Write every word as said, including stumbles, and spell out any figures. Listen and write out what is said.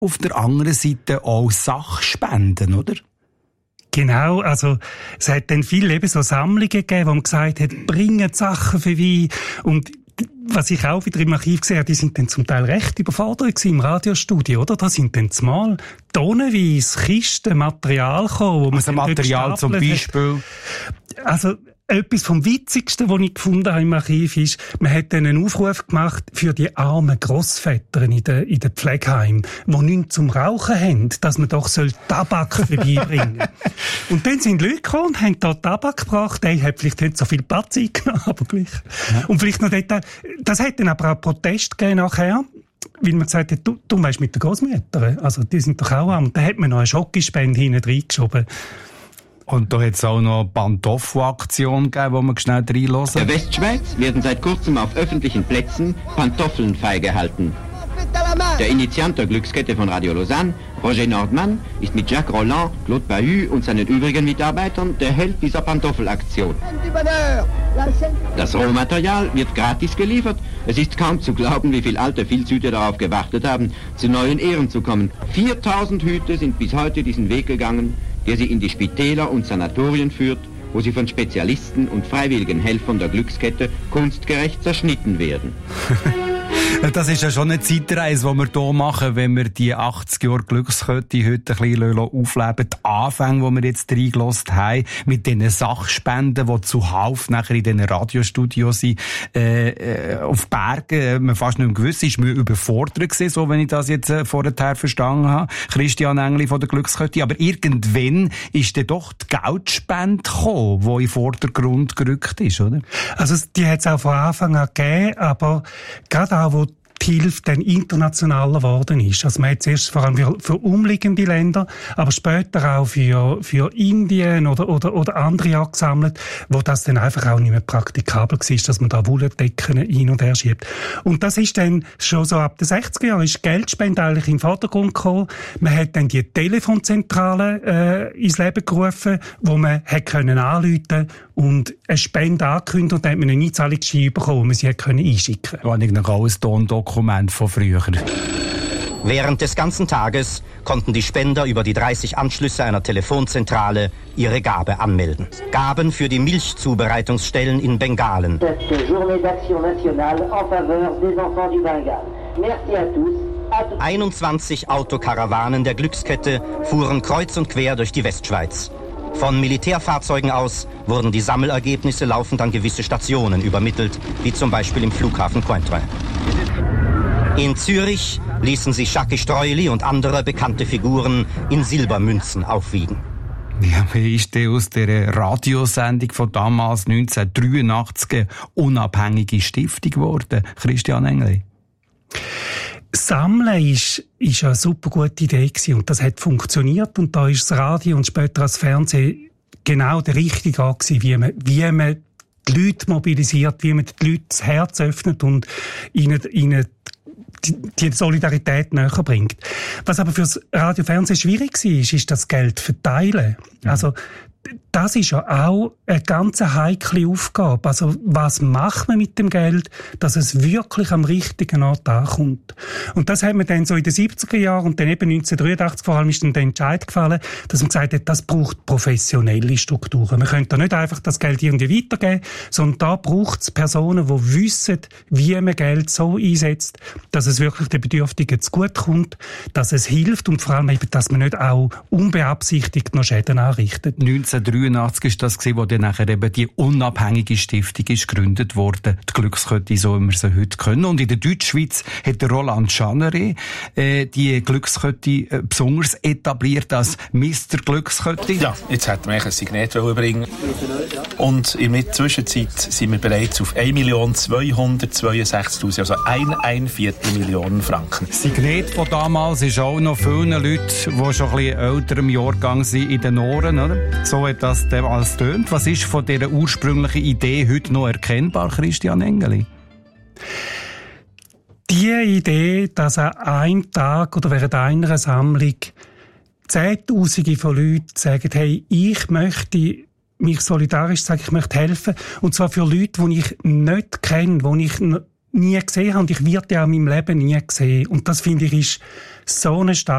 auf der anderen Seite auch Sachspenden, oder? Genau, also es hat dann viele eben so Sammlungen gegeben, wo man gesagt hat, bringen Sachen vorbei. Und was ich auch wieder im Archiv gesehen habe, die sind dann zum Teil recht überfordert gewesen im Radiostudio, oder? Da sind dann zumal tonnenweise Kisten Material gekommen, wo man also Material zum Beispiel? Hat. Also etwas vom Witzigsten, was ich gefunden habe im Archiv, ist, man hat dann einen Aufruf gemacht für die armen Grossväter in den, in den Pflegeheimen, die nichts zum Rauchen haben, dass man doch Tabak vorbeibringen soll. Und dann sind Leute gekommen und haben da Tabak gebracht. Der hat vielleicht nicht so viel Platz eingenommen, aber gleich. Ja. Und vielleicht noch dort, das hat dann aber auch Protest gegeben nachher. Weil man gesagt hat, du, du weißt mit den Grossmüttern, also die sind doch auch arm. Und da hat man noch eine Schokispende hinten reingeschoben. Und da hat es auch noch eine Pantoffelaktion gegeben, wo wir schnell reinhören. In der Westschweiz werden seit kurzem auf öffentlichen Plätzen Pantoffeln freigehalten. Der Initiant der Glückskette von Radio Lausanne, Roger Nordmann, ist mit Jacques Roland, Claude Bahut und seinen übrigen Mitarbeitern der Held dieser Pantoffelaktion. Das Rohmaterial wird gratis geliefert. Es ist kaum zu glauben, wie viele alte Filzhüte darauf gewartet haben, zu neuen Ehren zu kommen. viertausend Hüte sind bis heute diesen Weg gegangen, der sie in die Spitäler und Sanatorien führt, wo sie von Spezialisten und freiwilligen Helfern der Glückskette kunstgerecht zerschnitten werden. Das ist ja schon eine Zeitreise, die wir hier machen, wenn wir die achtzig Jahre Glückskette heute ein bisschen aufleben. Die Anfänge, die wir jetzt reingelassen haben, mit diesen Sachspenden, die zuhauf nachher in diesen Radiostudios sind, äh, auf Bergen, man fast nicht mehr gewusst, ist mir überfordert gewesen, so wenn ich das jetzt äh, vorher verstanden habe. Christian Engli von der Glückskette. Aber irgendwann ist dann doch die Geldspende gekommen, die in den Vordergrund gerückt ist, oder? Also, die hat es auch von Anfang an gegeben, aber gerade auch, wo die Hilfe dann internationaler geworden ist. Also man hat zuerst vor allem für, für umliegende Länder, aber später auch für, für Indien oder, oder, oder andere angesammelt, wo das dann einfach auch nicht mehr praktikabel war, dass man da Wolldecken hin und her schiebt. Und das ist dann schon so ab den sechziger Jahren ist Geldspende eigentlich in den Vordergrund gekommen. Man hat dann die Telefonzentrale äh, ins Leben gerufen, wo man hat können anrufen und eine Spende angekündigt und dann hat man eine Einzahlungsschein bekommen, wo man sie hat können einschicken. Ja, nicht noch alles Tondokument von früher. Während des ganzen Tages konnten die Spender über die dreißig Anschlüsse einer Telefonzentrale ihre Gabe anmelden. Gaben für die Milchzubereitungsstellen in Bengalen. einundzwanzig Autokarawanen der Glückskette fuhren kreuz und quer durch die Westschweiz. Von Militärfahrzeugen aus wurden die Sammelergebnisse laufend an gewisse Stationen übermittelt, wie zum Beispiel im Flughafen Cointrin. In Zürich ließen sich Jacques Streuli und andere bekannte Figuren in Silbermünzen aufwiegen. Ja, wie ist denn aus der Radiosendung von damals neunzehnhundertdreiundachtzig eine unabhängige Stiftung geworden, Christian Engli? Sammeln ist, ist eine super gute Idee gewesen und das hat funktioniert und da ist das Radio und später das Fernsehen genau der richtige Ort gewesen, wie man, wie man die Leute mobilisiert, wie man die Leute das Herz öffnet und ihnen, ihnen die, die Solidarität näher bringt. Was aber fürs Radio Fernsehen schwierig war, ist, ist das Geld verteilen. Ja. Also, das ist ja auch eine ganz heikle Aufgabe. Also, was macht man mit dem Geld, dass es wirklich am richtigen Ort ankommt? Und das hat man dann so in den siebziger Jahren und dann eben neunzehnhundertdreiundachtzig vor allem ist dann der Entscheid gefallen, dass man gesagt hat, das braucht professionelle Strukturen. Man könnte da nicht einfach das Geld irgendwie weitergeben, sondern da braucht es Personen, die wissen, wie man Geld so einsetzt, dass es wirklich den Bedürftigen zu gut kommt, dass es hilft und vor allem eben, dass man nicht auch unbeabsichtigt noch Schäden anrichtet. neunzehnhundertdreiundachtzig ist das gewesen, wo dann nachher eben die unabhängige Stiftung ist gegründet wurde. Die Glückskette, so wie wir sie heute können. Und in der Deutschschweiz hat der Roland Schanere äh, die Glückskette äh, besonders etabliert als Mister Glückskette. Ja, jetzt hätten wir ein Signet bringen und in der Zwischenzeit sind wir bereits auf eine Million zweihundertzweiundsechzigtausend, also ein, ein Viertel Millionen Franken. Signet von damals ist auch noch vielen Leuten, die schon ein bisschen älter im Jahrgang sind, in den Ohren, oder? So hat das damals tönt. Was ist von dieser ursprünglichen Idee heute noch erkennbar, Christian Engeli? Die Idee, dass an einem Tag oder während einer Sammlung Zehntausende von Leuten sagen, hey, ich möchte mich solidarisch sagen, ich möchte helfen. Und zwar für Leute, die ich nicht kenne, die ich nie gesehen habe. Und ich werde ja in meinem Leben nie gesehen. Und das finde ich ist so eine starke